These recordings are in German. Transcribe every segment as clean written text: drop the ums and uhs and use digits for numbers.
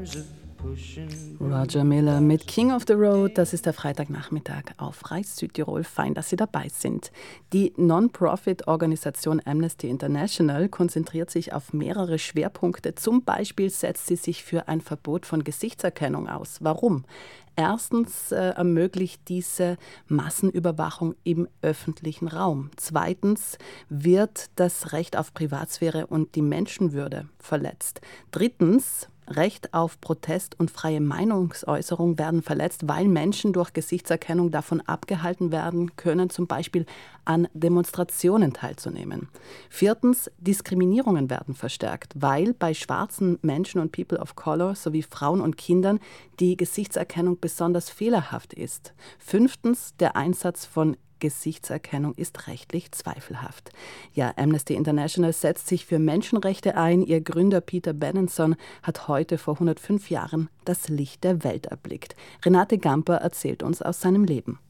Roger Miller mit King of the Road, das ist der Freitagnachmittag auf Reis Südtirol. Fein, dass Sie dabei sind. Die Non-Profit-Organisation Amnesty International konzentriert sich auf mehrere Schwerpunkte. Zum Beispiel setzt sie sich für ein Verbot von Gesichtserkennung aus. Warum? Erstens ermöglicht diese Massenüberwachung im öffentlichen Raum. Zweitens wird das Recht auf Privatsphäre und die Menschenwürde verletzt. Drittens, Recht auf Protest und freie Meinungsäußerung werden verletzt, weil Menschen durch Gesichtserkennung davon abgehalten werden können, zum Beispiel an Demonstrationen teilzunehmen. Viertens, Diskriminierungen werden verstärkt, weil bei schwarzen Menschen und People of Color sowie Frauen und Kindern die Gesichtserkennung besonders fehlerhaft ist. Fünftens, der Einsatz von Gesichtserkennung ist rechtlich zweifelhaft. Ja, Amnesty International setzt sich für Menschenrechte ein. Ihr Gründer Peter Benenson hat heute vor 105 Jahren das Licht der Welt erblickt. Renate Gamper erzählt uns aus seinem Leben.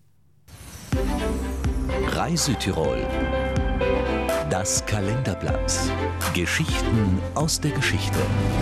Reis Südtirol. Das Kalenderblatt. Geschichten aus der Geschichte.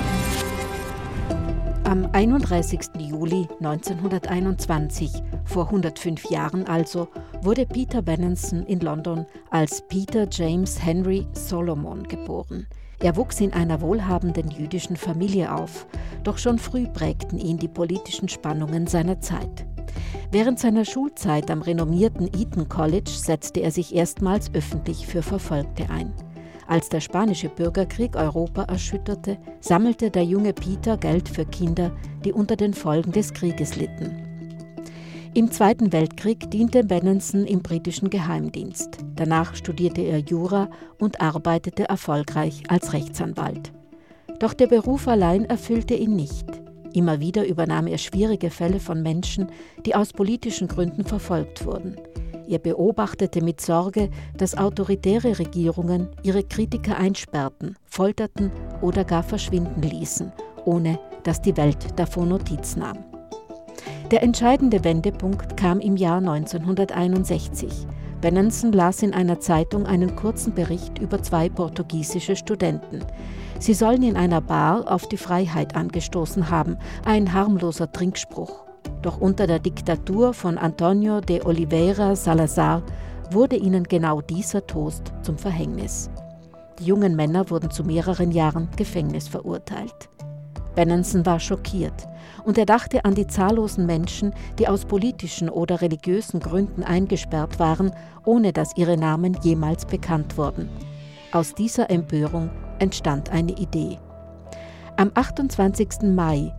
Am 31. Juli 1921, vor 105 Jahren also, wurde Peter Benenson in London als Peter James Henry Solomon geboren. Er wuchs in einer wohlhabenden jüdischen Familie auf, doch schon früh prägten ihn die politischen Spannungen seiner Zeit. Während seiner Schulzeit am renommierten Eton College setzte er sich erstmals öffentlich für Verfolgte ein. Als der spanische Bürgerkrieg Europa erschütterte, sammelte der junge Peter Geld für Kinder, die unter den Folgen des Krieges litten. Im Zweiten Weltkrieg diente Benenson im britischen Geheimdienst. Danach studierte er Jura und arbeitete erfolgreich als Rechtsanwalt. Doch der Beruf allein erfüllte ihn nicht. Immer wieder übernahm er schwierige Fälle von Menschen, die aus politischen Gründen verfolgt wurden. Er beobachtete mit Sorge, dass autoritäre Regierungen ihre Kritiker einsperrten, folterten oder gar verschwinden ließen, ohne dass die Welt davon Notiz nahm. Der entscheidende Wendepunkt kam im Jahr 1961. Benenson las in einer Zeitung einen kurzen Bericht über 2 portugiesische Studenten. Sie sollen in einer Bar auf die Freiheit angestoßen haben, ein harmloser Trinkspruch. Doch unter der Diktatur von Antonio de Oliveira Salazar wurde ihnen genau dieser Toast zum Verhängnis. Die jungen Männer wurden zu mehreren Jahren Gefängnis verurteilt. Benenson war schockiert und er dachte an die zahllosen Menschen, die aus politischen oder religiösen Gründen eingesperrt waren, ohne dass ihre Namen jemals bekannt wurden. Aus dieser Empörung entstand eine Idee. Am 28. Mai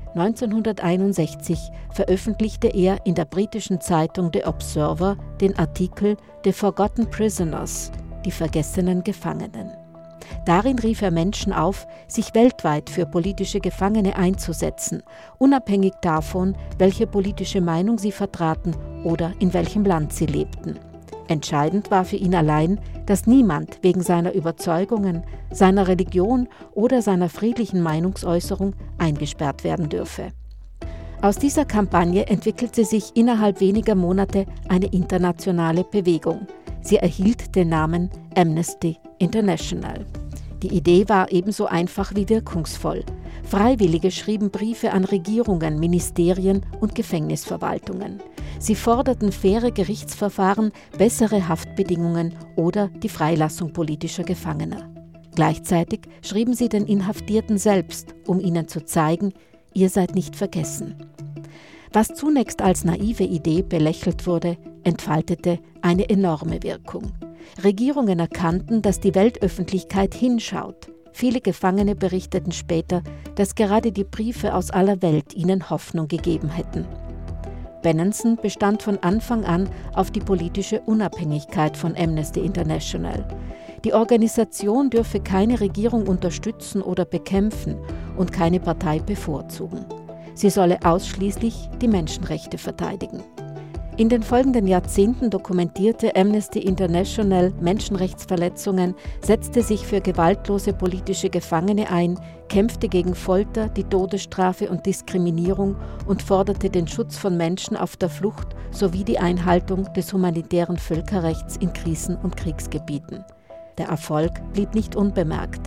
1961 veröffentlichte er in der britischen Zeitung The Observer den Artikel The Forgotten Prisoners, die vergessenen Gefangenen. Darin rief er Menschen auf, sich weltweit für politische Gefangene einzusetzen, unabhängig davon, welche politische Meinung sie vertraten oder in welchem Land sie lebten. Entscheidend war für ihn allein, dass niemand wegen seiner Überzeugungen, seiner Religion oder seiner friedlichen Meinungsäußerung eingesperrt werden dürfe. Aus dieser Kampagne entwickelte sich innerhalb weniger Monate eine internationale Bewegung. Sie erhielt den Namen Amnesty International. Die Idee war ebenso einfach wie wirkungsvoll. Freiwillige schrieben Briefe an Regierungen, Ministerien und Gefängnisverwaltungen. Sie forderten faire Gerichtsverfahren, bessere Haftbedingungen oder die Freilassung politischer Gefangener. Gleichzeitig schrieben sie den Inhaftierten selbst, um ihnen zu zeigen, ihr seid nicht vergessen. Was zunächst als naive Idee belächelt wurde, entfaltete eine enorme Wirkung. Regierungen erkannten, dass die Weltöffentlichkeit hinschaut. Viele Gefangene berichteten später, dass gerade die Briefe aus aller Welt ihnen Hoffnung gegeben hätten. Benenson bestand von Anfang an auf die politische Unabhängigkeit von Amnesty International. Die Organisation dürfe keine Regierung unterstützen oder bekämpfen und keine Partei bevorzugen. Sie solle ausschließlich die Menschenrechte verteidigen. In den folgenden Jahrzehnten dokumentierte Amnesty International Menschenrechtsverletzungen, setzte sich für gewaltlose politische Gefangene ein, kämpfte gegen Folter, die Todesstrafe und Diskriminierung und forderte den Schutz von Menschen auf der Flucht sowie die Einhaltung des humanitären Völkerrechts in Krisen- und Kriegsgebieten. Der Erfolg blieb nicht unbemerkt.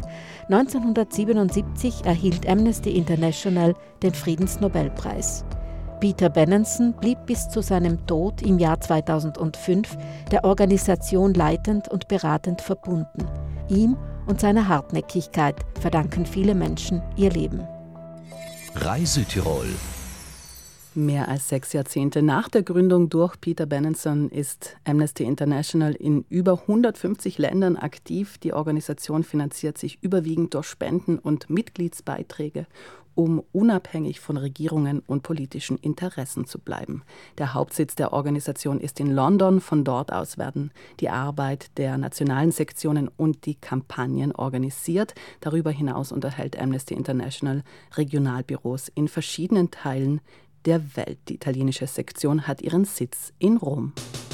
1977 erhielt Amnesty International den Friedensnobelpreis. Peter Benenson blieb bis zu seinem Tod im Jahr 2005 der Organisation leitend und beratend verbunden. Ihm und seiner Hartnäckigkeit verdanken viele Menschen ihr Leben. Reise-Tirol. Mehr als 6 Jahrzehnte nach der Gründung durch Peter Benenson ist Amnesty International in über 150 Ländern aktiv. Die Organisation finanziert sich überwiegend durch Spenden und Mitgliedsbeiträge, um unabhängig von Regierungen und politischen Interessen zu bleiben. Der Hauptsitz der Organisation ist in London. Von dort aus werden die Arbeit der nationalen Sektionen und die Kampagnen organisiert. Darüber hinaus unterhält Amnesty International Regionalbüros in verschiedenen Teilen der Welt. Die italienische Sektion hat ihren Sitz in Rom.